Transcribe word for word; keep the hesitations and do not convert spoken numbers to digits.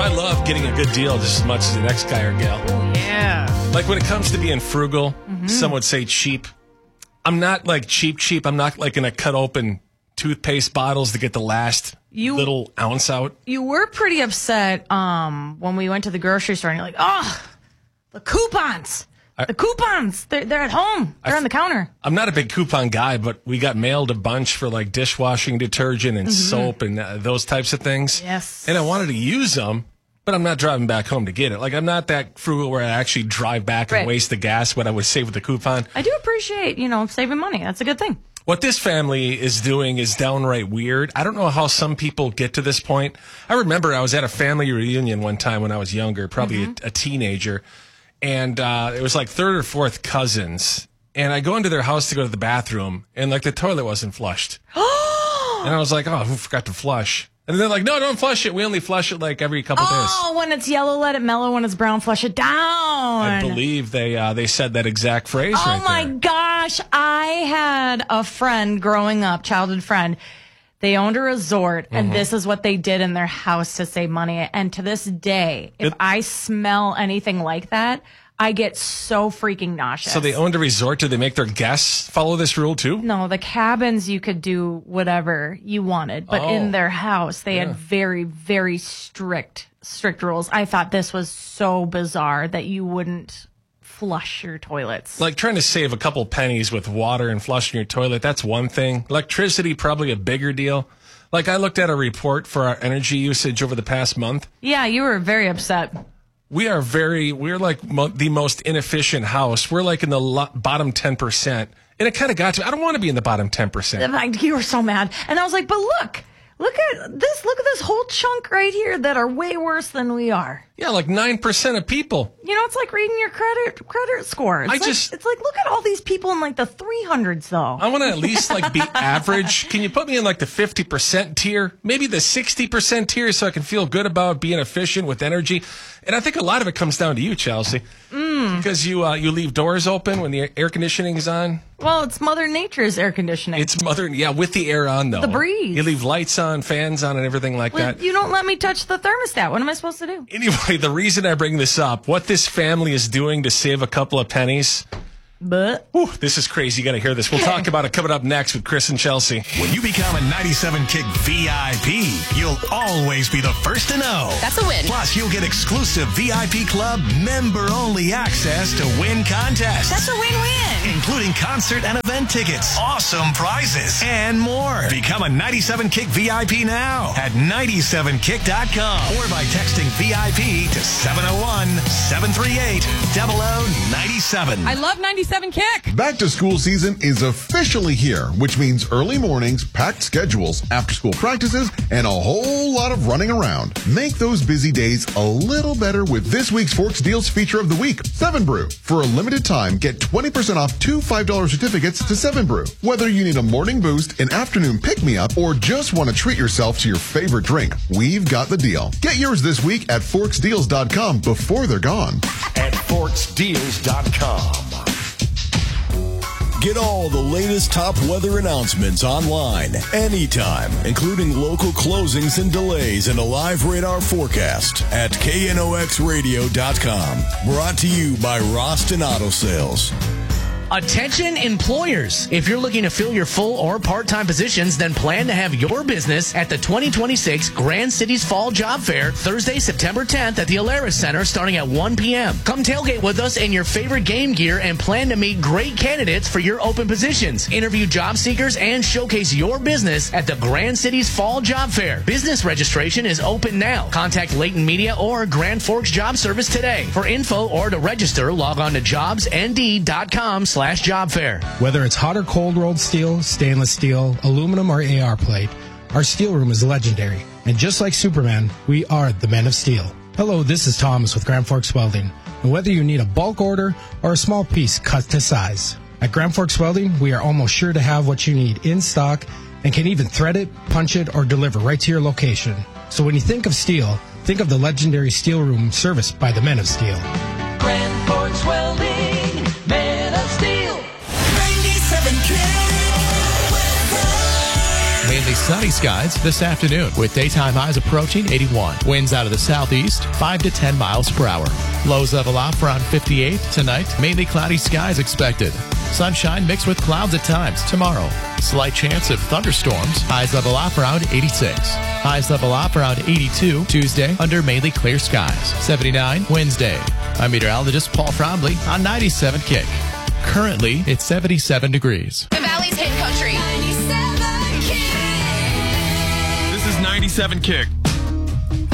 I love getting a good deal just as much as the next guy or gal. Yeah. Like when it comes to being frugal, mm-hmm. some would say cheap. I'm not like cheap, cheap. I'm not like going to cut open toothpaste bottles to get the last you, little ounce out. You were pretty upset um, when we went to the grocery store and you're like, oh, the coupons. I, the coupons. They're, they're at home. They're I, on the counter. I'm not a big coupon guy, but we got mailed a bunch for like dishwashing detergent and mm-hmm. soap and uh, those types of things. Yes. And I wanted to use them, but I'm not driving back home to get it. Like I'm not that frugal where I actually drive back and right. waste the gas what I would save with the coupon. I do appreciate, you know, saving money. That's a good thing. What this family is doing is downright weird. I don't know how some people get to this point. I remember I was at a family reunion one time when I was younger, probably mm-hmm. a, a teenager, and uh, it was like third or fourth cousins. And I go into their house to go to the bathroom, and like the toilet wasn't flushed. And I was like, oh, who forgot to flush? And they're like, no, don't flush it. We only flush it like every couple oh, days. Oh, when it's yellow, let it mellow. When it's brown, flush it down. I believe they uh, they said that exact phrase oh right there. Oh, my gosh. I had a friend growing up, childhood friend. They owned a resort, and mm-hmm. this is what they did in their house to save money. And to this day, if it, I smell anything like that, I get so freaking nauseous. So they owned a resort. Did they make their guests follow this rule too? No, the cabins you could do whatever you wanted, but oh. in their house they yeah. had very, very strict, strict rules. I thought this was so bizarre that you wouldn't flush your toilets. Like trying to save a couple pennies with water and flushing your toilet, that's one thing. Electricity, probably a bigger deal. Like I looked at a report for our energy usage over the past month. Yeah, you were very upset. We are very, we're like mo- the most inefficient house. We're like in the lo- bottom ten percent. And it kind of got to, I don't want to be in the bottom ten percent. You were so mad. And I was like, but look, look at this, look at this whole chunk right here that are way worse than we are. Yeah, like nine percent of people. You know, it's like reading your credit credit score. It's I like, just, it's like, look at all these people in like the three hundreds though. I want to at least like be average. Can you put me in like the fifty percent tier? Maybe the sixty percent tier so I can feel good about being efficient with energy. And I think a lot of it comes down to you, Chelsea. Mm. Because you uh, you leave doors open when the air conditioning is on. Well, it's Mother Nature's air conditioning. It's Mother, yeah, with the air on, though. The breeze. You leave lights on, fans on, and everything like well, that. You don't let me touch the thermostat. What am I supposed to do? Anyway, the reason I bring this up, what this family is doing to save a couple of pennies. But Whew, this is crazy. You got to hear this. We'll talk about it coming up next with Chris and Chelsea. When you become a ninety-seven Kick V I P, you'll always be the first to know. That's a win. Plus, you'll get exclusive V I P Club member-only access to win contests. That's a win-win. Including concert and event tickets, awesome prizes, and more. Become a ninety-seven Kick V I P now at ninety-seven kick dot com or by texting V I P to seven oh one, seven three eight, double oh nine seven. I love ninety-seven Kick. Back to school season is officially here, which means early mornings, packed schedules, after school practices, and a whole lot of running around. Make those busy days a little better with this week's Forks Deals feature of the week, Seven Brew. For a limited time, get twenty percent off two five dollar certificates to Seven Brew. Whether you need a morning boost, an afternoon pick-me-up, or just want to treat yourself to your favorite drink, we've got the deal. Get yours this week at forks deals dot com before they're gone. At forks deals dot com. Get all the latest top weather announcements online, anytime, including local closings and delays and a live radar forecast at K N O X radio dot com. Brought to you by Roston Auto Sales. Attention employers. If you're looking to fill your full or part-time positions, then plan to have your business at the twenty twenty-six Grand Cities Fall Job Fair, Thursday, September tenth at the Alaris Center starting at one p.m. Come tailgate with us in your favorite game gear and plan to meet great candidates for your open positions. Interview job seekers and showcase your business at the Grand Cities Fall Job Fair. Business registration is open now. Contact Leighton Media or Grand Forks Job Service today. For info or to register, log on to jobs n d dot com slash job fair. Whether it's hot or cold rolled steel, stainless steel, aluminum, or A R plate, our steel room is legendary. And just like Superman, we are the men of steel. Hello, this is Thomas with Grand Forks Welding. And whether you need a bulk order or a small piece cut to size, at Grand Forks Welding, we are almost sure to have what you need in stock and can even thread it, punch it, or deliver right to your location. So when you think of steel, think of the legendary steel room serviced by the men of steel. Grand Forks Welding, men of steel. ninety-seven Kick. Mainly Partly sunny skies this afternoon with daytime highs approaching eighty-one. Winds out of the southeast, five to ten miles per hour. Lows level off around fifty-eight. Tonight, mainly cloudy skies expected. Sunshine mixed with clouds at times tomorrow. Slight chance of thunderstorms. Highs level off around eighty-six. Highs level off around eighty-two. Tuesday under mainly clear skies. seventy-nine Wednesday. I'm meteorologist Paul Frombley on ninety-seven Kick. Currently, it's seventy-seven degrees. The Valley's Hit Country. ninety-seven Kick. This is ninety-seven Kick.